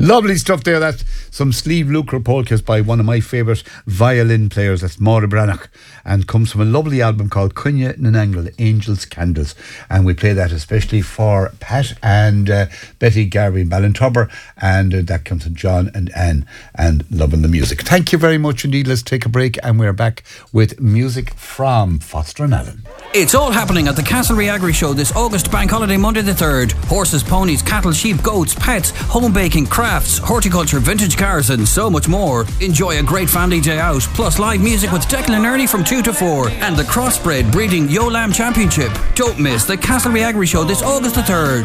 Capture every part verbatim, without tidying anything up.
Lovely stuff there. That's some Sleeve Lucre polkas by one of my favourite violin players. That's Máire Branach, and comes from a lovely album called Cuine na nAngel, Angels Candles. And we play that especially for Pat and uh, Betty Garvey Ballintubber, and uh, that comes from John and Anne, and loving the music. Thank you very much indeed. Let's take a break, and we're back with music from Foster and Allen. It's all happening at the Castlereagh Agri Show this August bank holiday, Monday the third. Horses, ponies, cattle, sheep, goats, pets, home baking, crafts, horticulture, vintage cars and so much more. Enjoy a great family day out, plus live music with Declan and Ernie from two to four, and the Crossbred Breeding Yo Lamb Championship. Don't miss the Castlereagh Agri Show this August the third.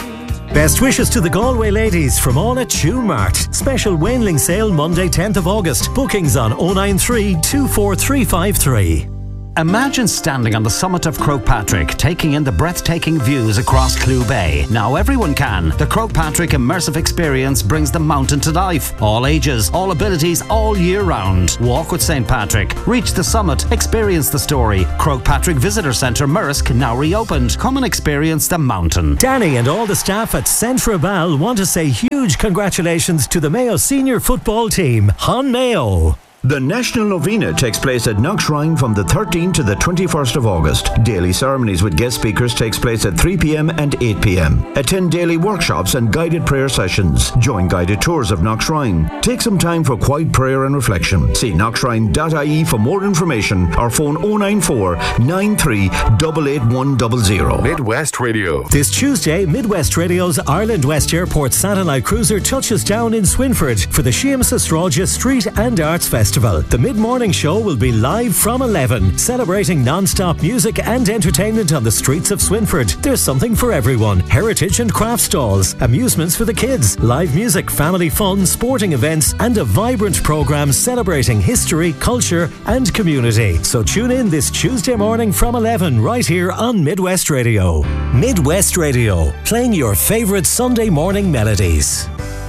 Best wishes to the Galway ladies from all at Tune Mart. Special Wainling sale Monday tenth of August. Bookings on oh nine three, two four three five three. Imagine standing on the summit of Croagh Patrick, taking in the breathtaking views across Clew Bay. Now everyone can. The Croagh Patrick immersive experience brings the mountain to life. All ages, all abilities, all year round. Walk with Saint Patrick. Reach the summit. Experience the story. Croagh Patrick Visitor Centre, Murrisk, now reopened. Come and experience the mountain. Danny and all the staff at Centra Ball want to say huge congratulations to the Mayo senior football team. Hon Mayo. The National Novena takes place at Knockshrine from the thirteenth to the twenty-first of August. Daily ceremonies with guest speakers takes place at three p.m. and eight p.m. Attend daily workshops and guided prayer sessions. Join guided tours of Knockshrine. Take some time for quiet prayer and reflection. See knockshrine dot I E for more information or phone oh nine four, nine three eight eight one zero zero. Midwest Radio. This Tuesday, Midwest Radio's Ireland West Airport satellite cruiser touches down in Swinford for the Seamus Astraja Street and Arts Festival. The mid-morning show will be live from eleven, celebrating non-stop music and entertainment on the streets of Swinford. There's something for everyone. Heritage and craft stalls, amusements for the kids, live music, family fun, sporting events, and a vibrant programme celebrating history, culture and community. So tune in this Tuesday morning from eleven right here on Midwest Radio. Midwest Radio, playing your favourite Sunday morning melodies.